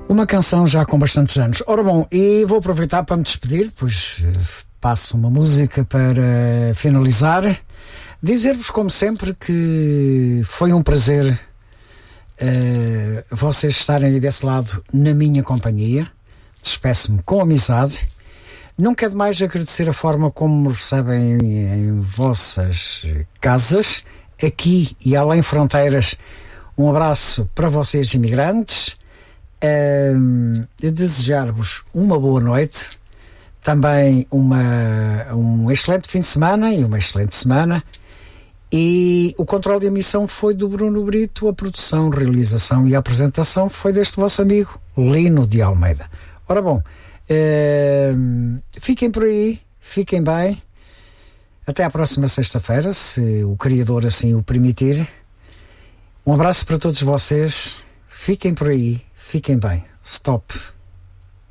Uma canção já com bastantes anos. Ora bom, e vou aproveitar para me despedir, depois passo uma música para finalizar. Dizer-vos, como sempre, que foi um prazer vocês estarem aí desse lado na minha companhia. Despeço-me com amizade. Nunca é demais agradecer a forma como me recebem em vossas casas, aqui e além fronteiras. Um abraço para vocês, imigrantes. Desejar-vos uma boa noite, também um excelente fim de semana e uma excelente semana. E o controle de emissão foi do Bruno Brito, a produção, realização e a apresentação foi deste vosso amigo Lino de Almeida. Ora bom, fiquem por aí, fiquem bem, até à próxima sexta-feira, se o Criador assim o permitir. Um abraço para todos vocês, fiquem por aí, fiquem bem. Stop.